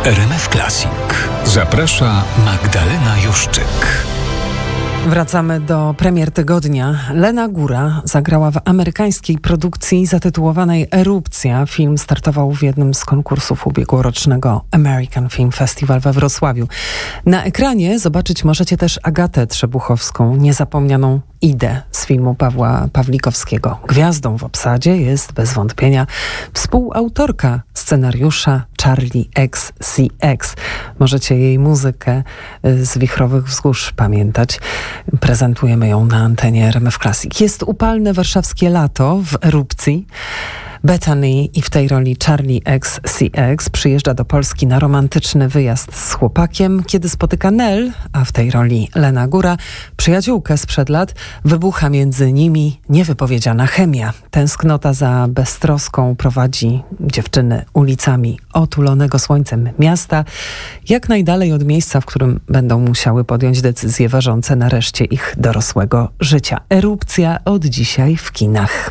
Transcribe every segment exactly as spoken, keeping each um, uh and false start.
R M F Classic. Zaprasza Magdalena Juszczyk. Wracamy do premier tygodnia. Lena Góra zagrała w amerykańskiej produkcji zatytułowanej Erupcja. Film startował w jednym z konkursów ubiegłorocznego American Film Festival we Wrocławiu. Na ekranie zobaczyć możecie też Agatę Trzebuchowską, niezapomnianą Idę z filmu Pawła Pawlikowskiego. Gwiazdą w obsadzie jest bez wątpienia współautorka scenariusza Charlie X C X. Możecie jej muzykę z Wichrowych Wzgórz pamiętać. Prezentujemy ją na antenie R M F Classic. Jest upalne warszawskie lato w Erupcji. Bethany i w tej roli Charlie X C X przyjeżdża do Polski na romantyczny wyjazd z chłopakiem. Kiedy spotyka Nel, a w tej roli Lena Góra, przyjaciółkę sprzed lat, wybucha między nimi niewypowiedziana chemia. Tęsknota za beztroską prowadzi dziewczyny ulicami otulonego słońcem miasta, jak najdalej od miejsca, w którym będą musiały podjąć decyzje ważące na reszcie ich dorosłego życia. Erupcja od dzisiaj w kinach.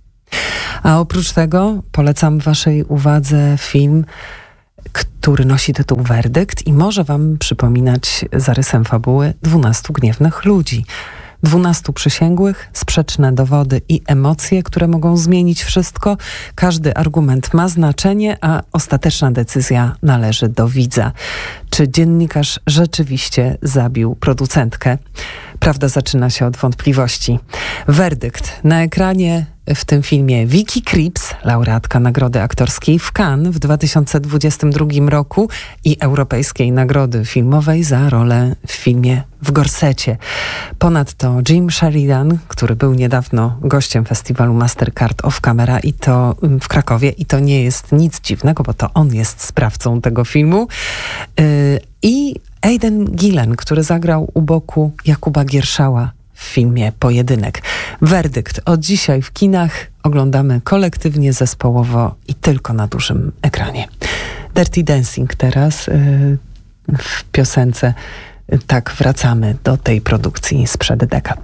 A oprócz tego polecam waszej uwadze film, który nosi tytuł Werdykt i może wam przypominać zarysem fabuły dwunastu gniewnych ludzi. Dwunastu przysięgłych, sprzeczne dowody i emocje, które mogą zmienić wszystko. Każdy argument ma znaczenie, a ostateczna decyzja należy do widza. Czy dziennikarz rzeczywiście zabił producentkę? Prawda zaczyna się od wątpliwości. Werdykt. Na ekranie w tym filmie Vicky Krieps, laureatka Nagrody Aktorskiej w Cannes w dwa tysiące dwudziestym drugim roku i Europejskiej Nagrody Filmowej za rolę w filmie W gorsecie. Ponadto Jim Sheridan, który był niedawno gościem festiwalu Mastercard Off Camera i to w Krakowie i to nie jest nic dziwnego, bo to on jest sprawcą tego filmu. Yy, I Aidan Gillen, który zagrał u boku Jakuba Gierszała w filmie Pojedynek. Werdykt od dzisiaj w kinach. Oglądamy kolektywnie, zespołowo i tylko na dużym ekranie. Dirty Dancing teraz yy, w piosence. Tak, wracamy do tej produkcji sprzed dekad.